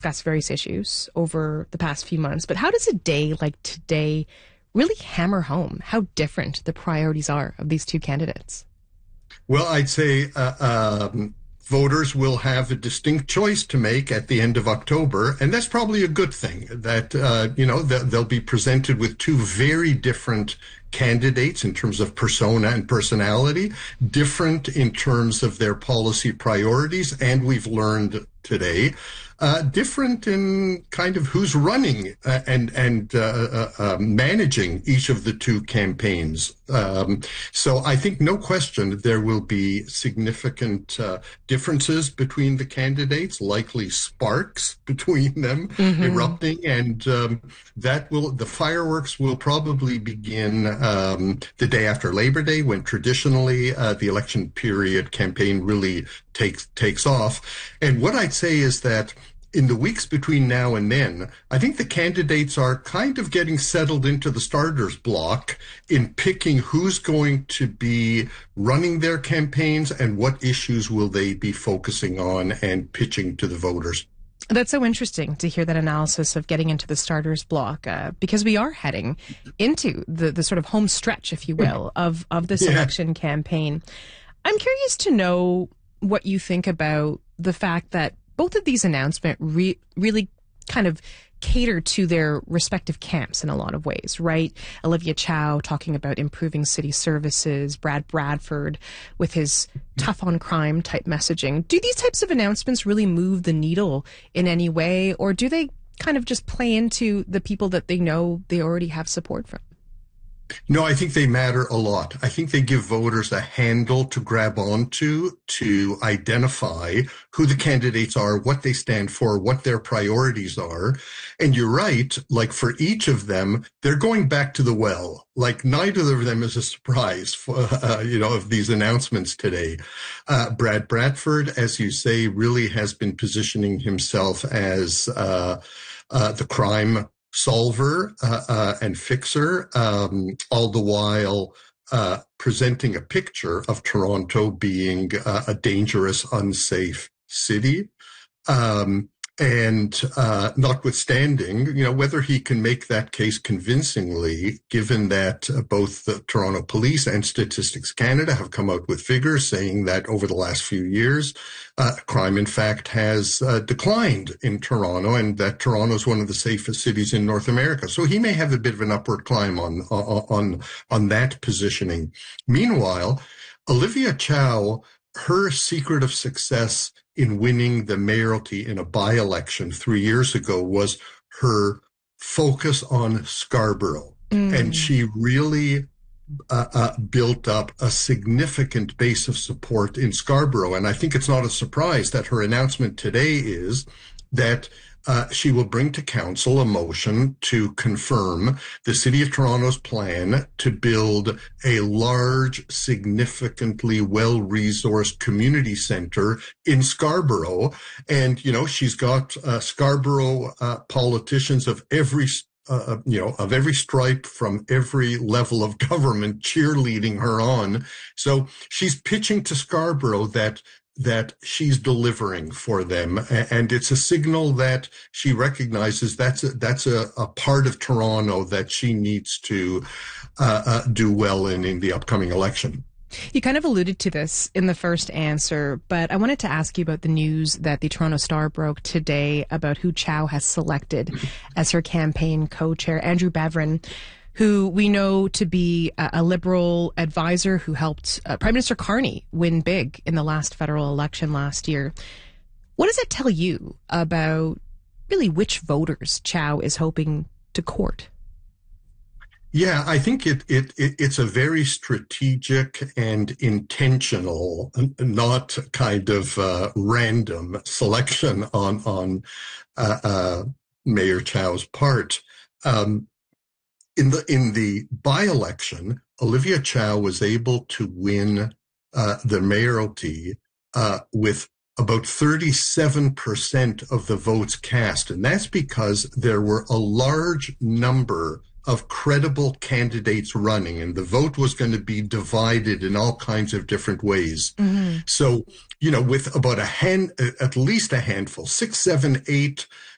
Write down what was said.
discussed various issues over the past few months, but how does a day like today really hammer home how different the priorities are of these two candidates? Well, I'd say voters will have a distinct choice to make at the end of October, and that's probably a good thing. That they'll be presented with two very different candidates in terms of persona and personality, different in terms of their policy priorities, and we've learned today, different in kind of who's running and managing each of the two campaigns. So I think no question there will be significant differences between the candidates, likely sparks between them erupting, and the fireworks will probably begin the day after Labor Day, when traditionally the election period campaign really takes off. And what I'd say is that in the weeks between now and then, I think the candidates are kind of getting settled into the starters block in picking who's going to be running their campaigns and what issues will they be focusing on and pitching to the voters. That's so interesting to hear that analysis of getting into the starters block, because we are heading into the sort of home stretch, if you will, of this election campaign. I'm curious to know what you think about the fact that both of these announcements really kind of cater to their respective camps in a lot of ways, right? Olivia Chow talking about improving city services, Brad Bradford with his tough on crime type messaging. Do these types of announcements really move the needle in any way, or do they kind of just play into the people that they know they already have support from? No, I think they matter a lot. I think they give voters a handle to grab onto to identify who the candidates are, what they stand for, what their priorities are. And you're right, like for each of them, they're going back to the well. Like neither of them is a surprise for, of these announcements today. Brad Bradford, as you say, really has been positioning himself as the crime solver and fixer, all the while presenting a picture of Toronto being a dangerous, unsafe city. And notwithstanding, whether he can make that case convincingly, given that both the Toronto Police and Statistics Canada have come out with figures saying that over the last few years, crime, in fact, has declined in Toronto, and that Toronto is one of the safest cities in North America. So he may have a bit of an upward climb on that positioning. Meanwhile, Olivia Chow, her secret of success in winning the mayoralty in a by-election 3 years ago was her focus on Scarborough. And she really built up a significant base of support in Scarborough. And I think it's not a surprise that her announcement today is that she will bring to council a motion to confirm the City of Toronto's plan to build a large, significantly well-resourced community center in Scarborough. And, she's got Scarborough politicians of every stripe from every level of government cheerleading her on. So she's pitching to Scarborough that she's delivering for them. And it's a signal that she recognizes that's a part of Toronto that she needs to do well in the upcoming election. You kind of alluded to this in the first answer, but I wanted to ask you about the news that the Toronto Star broke today about who Chow has selected as her campaign co-chair. Andrew Bevin, who we know to be a Liberal advisor who helped Prime Minister Carney win big in the last federal election last year. What does it tell you about really which voters Chow is hoping to court? Yeah, I think it's a very strategic and intentional, not kind of random selection on Mayor Chow's part. In the by-election, Olivia Chow was able to win the mayoralty with about 37% of the votes cast. And that's because there were a large number of credible candidates running, and the vote was going to be divided in all kinds of different ways. So, with about at least a handful, 6, 7, 8